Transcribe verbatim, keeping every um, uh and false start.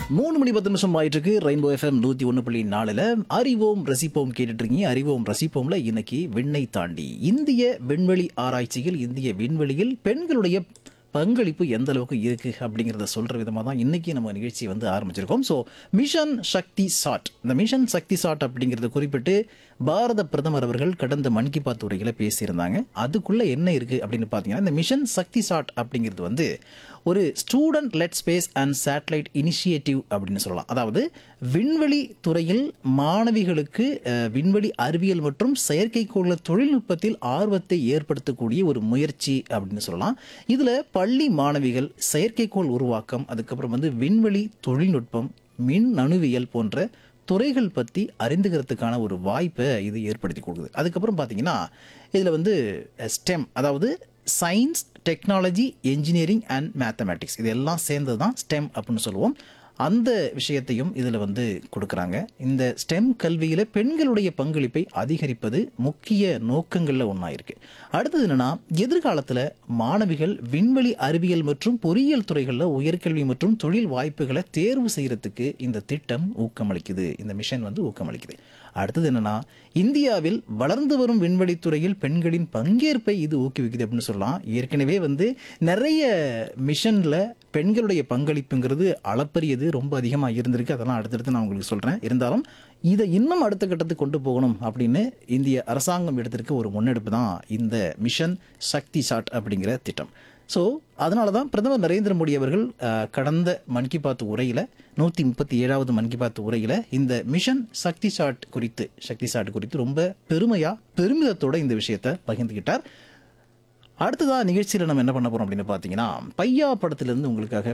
மூணு மணி பத்து நிமிஷம் ஆயிட்டு இருக்கு. ரெயின்போ எஃப்எம் நூத்தி ஒன்று புள்ளி நாலுல அறிவோம் ரசிப்போம் கேட்டுட்டு இருக்கீங்க. அறிவோம் ரசிப்போம்ல இன்னைக்கு விண்ணை தாண்டி இந்திய விண்வெளி ஆராய்ச்சியில் இந்திய விண்வெளியில் பெண்களுடைய பங்களிப்பு எந்த அளவுக்கு இருக்கு அப்படிங்கிறத சொல்ற விதமாக தான் இன்னைக்கு நம்ம நிகழ்ச்சி வந்து ஆரம்பிச்சிருக்கோம். ஸோ மிஷன் சக்தி சாட், இந்த மிஷன் சக்தி சாட் அப்படிங்கிறத குறிப்பிட்டு பாரத பிரதமர் அவர்கள் கடந்த மன் கி பாத் உரையில பேசியிருந்தாங்க. அதுக்குள்ள என்ன இருக்கு அப்படின்னு பார்த்தீங்கன்னா, இந்த மிஷன் சக்தி சாட் அப்படிங்கிறது வந்து ஒரு student let space and satellite initiative அப்படின்னு சொல்லலாம். அதாவது விண்வெளி துறையில் மாணவிகளுக்கு அஹ், விண்வெளி அறிவியல் மற்றும் செயற்கைக்கோள் தொழில்நுட்பத்தில் ஆர்வத்தை ஏற்படுத்தக்கூடிய ஒரு முயற்சி அப்படின்னு சொல்லலாம். இதுல பள்ளி மாணவிகள் செயற்கைக்கோள் உருவாக்கம், அதுக்கப்புறம் வந்து விண்வெளி தொழில்நுட்பம், மின் அணுவியல் போன்ற துறைகள் பற்றி அறிந்துக்கிறதுக்கான ஒரு வாய்ப்பை இது ஏற்படுத்தி கொடுக்குது. அதுக்கப்புறம் பார்த்தீங்கன்னா இதில் வந்து ஸ்டெம், அதாவது science, technology, engineering and mathematics, இது எல்லாம் சேர்ந்தது தான் ஸ்டெம் அப்படின்னு சொல்லுவோம். அந்த விஷயத்தையும் இதில் வந்து கொடுக்குறாங்க. இந்த ஸ்டெம் கல்வியில் பெண்களுடைய பங்களிப்பை அதிகரிப்பது முக்கிய நோக்கங்களில் ஒன்றா இருக்குது. அடுத்தது என்னென்னா, எதிர்காலத்தில் மாணவிகள் விண்வெளி அறிவியல் மற்றும் பொறியியல் துறைகளில் உயர்கல்வி மற்றும் தொழில் வாய்ப்புகளை தேர்வு செய்கிறதுக்கு இந்த திட்டம் ஊக்கமளிக்குது, இந்த மிஷன் வந்து ஊக்கமளிக்குது. அடுத்தது என்னென்னா, இந்தியாவில் வளர்ந்து வரும் விண்வெளித்துறையில் பெண்களின் பங்கேற்பை இது ஊக்குவிக்குது அப்படின்னு சொல்லலாம். ஏற்கனவே வந்து நிறைய மிஷனில் பெண்களுடைய பங்களிப்புங்கிறது அளப்பரியது, ரொம்ப அதிகமாக இருந்திருக்கு. அதெல்லாம் அடுத்தடுத்து நான் உங்களுக்கு சொல்கிறேன். இருந்தாலும் இதை இன்னும் அடுத்த கட்டத்துக்கு கொண்டு போகணும் அப்படின்னு இந்திய அரசாங்கம் எடுத்திருக்க ஒரு முன்னெடுப்பு தான் இந்த மிஷன் சக்தி சாட் அப்படிங்கிற திட்டம். ஸோ அதனால தான் பிரதமர் நரேந்திர மோடி அவர்கள் அஹ், கடந்த மன் கி பாத் உரையில், நூற்றி முப்பத்தி ஏழாவது மன் கி பாத் உரையில் இந்த மிஷன் சக்தி சாட் குறித்து சக்தி சாட் குறித்து ரொம்ப பெருமையாக பெருமிதத்தோட இந்த விஷயத்தை பகிர்ந்துக்கிட்டார். அடுத்ததாக நிகழ்ச்சியில் நம்ம என்ன பண்ண போகிறோம் அப்படின்னு பார்த்தீங்கன்னா, பையா படத்திலிருந்து உங்களுக்காக